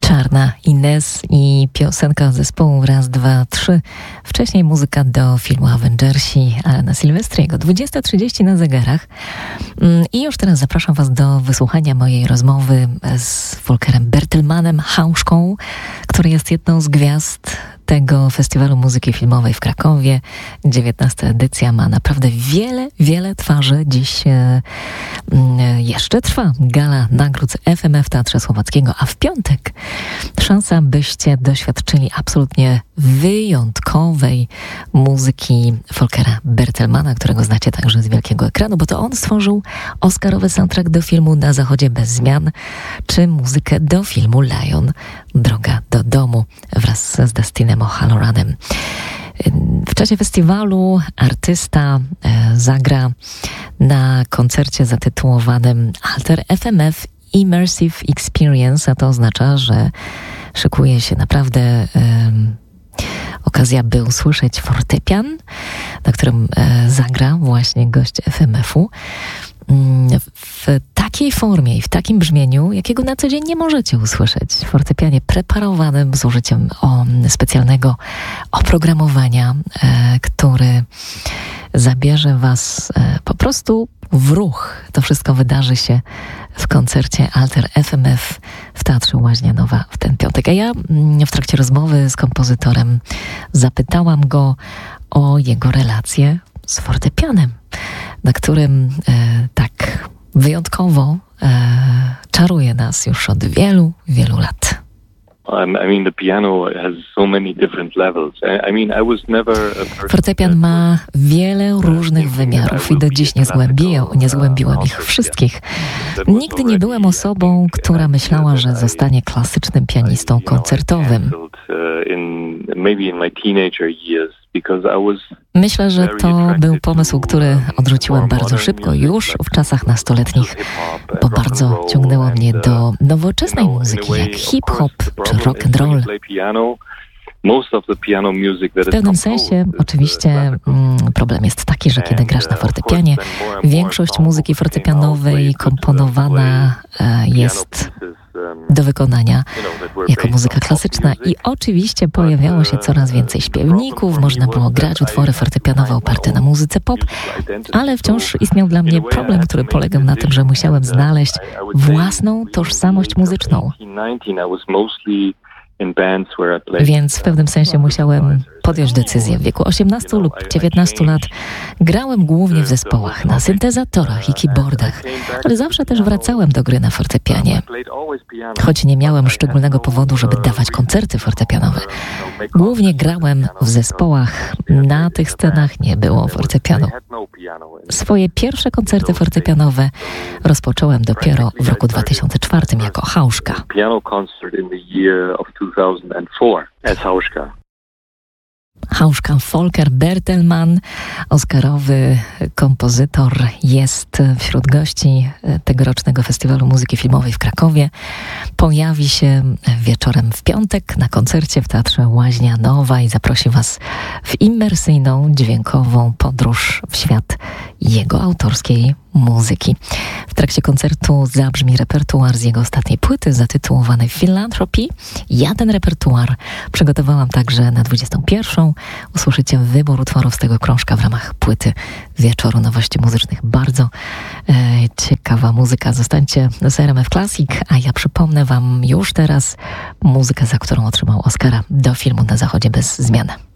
Czarna Inez i piosenka zespołu Raz, dwa, trzy. Wcześniej muzyka do filmu Avengersi Alana Silvestriego. 20:30 na zegarach. I już teraz zapraszam Was do wysłuchania mojej rozmowy z Volkerem Bertelmannem, Hauszką, który jest jedną z gwiazd tego Festiwalu Muzyki Filmowej w Krakowie. 19. edycja ma naprawdę wiele twarzy. Dziś jeszcze trwa gala nagród FMF w Teatrze Słowackiego, a w piątek szansa, byście doświadczyli absolutnie wyjątkowej muzyki Volkera Bertelmanna, którego znacie także z wielkiego ekranu, bo to on stworzył oscarowy soundtrack do filmu Na zachodzie bez zmian, czy muzykę do filmu Lion, Droga do domu, wraz z Dustinem O'Halloranem. W czasie festiwalu artysta zagra na koncercie zatytułowanym Alter FMF Immersive Experience, a to oznacza, że szykuje się naprawdę okazja, by usłyszeć fortepian, na którym zagra właśnie gość FMF-u. W takiej formie i w takim brzmieniu, jakiego na co dzień nie możecie usłyszeć. Fortepianie preparowanym z użyciem specjalnego oprogramowania, który zabierze Was po prostu w ruch. To wszystko wydarzy się w koncercie Alter FMF w Teatrze Łaźnia Nowa w ten piątek. A ja w trakcie rozmowy z kompozytorem zapytałam go o jego relację z fortepianem, na którym tak wyjątkowo czaruje nas już od wielu lat. Fortepian ma wiele różnych wymiarów i do dziś nie zgłębiłam ich wszystkich. Nigdy nie byłem osobą, która myślała, że zostanie klasycznym pianistą koncertowym. Myślę, że to był pomysł, który odrzuciłem bardzo szybko, już w czasach nastoletnich, bo bardzo ciągnęło mnie do nowoczesnej muzyki, jak hip-hop czy rock and roll. W pewnym sensie oczywiście problem jest taki, że kiedy grasz na fortepianie, większość muzyki fortepianowej komponowana jest do wykonania jako muzyka klasyczna i oczywiście pojawiało się coraz więcej śpiewników, można było grać utwory fortepianowe oparte na muzyce pop, ale wciąż istniał dla mnie problem, który polegał na tym, że musiałem znaleźć własną tożsamość muzyczną. Więc w pewnym sensie musiałem podjąć decyzję. W wieku 18 lub 19 lat grałem głównie w zespołach, na syntezatorach i keyboardach, ale zawsze też wracałem do gry na fortepianie. Choć nie miałem szczególnego powodu, żeby dawać koncerty fortepianowe. Głównie grałem w zespołach, na tych scenach nie było fortepianu. Swoje pierwsze koncerty fortepianowe rozpocząłem dopiero w roku 2004 jako Hauszka. Hauszka Volker Bertelmann, oscarowy kompozytor, jest wśród gości tegorocznego Festiwalu Muzyki Filmowej w Krakowie. Pojawi się wieczorem w piątek na koncercie w Teatrze Łaźnia Nowa i zaprosi Was w immersyjną, dźwiękową podróż w świat jego autorskiej muzyki. W trakcie koncertu zabrzmi repertuar z jego ostatniej płyty zatytułowanej Philanthropy. Ja ten repertuar przygotowałam także na 21. Usłyszycie wybór utworów z tego krążka w ramach płyty Wieczoru Nowości Muzycznych. Bardzo ciekawa muzyka. Zostańcie z RMF Classic, a ja przypomnę Wam już teraz muzykę, za którą otrzymał Oscara do filmu Na zachodzie bez zmian.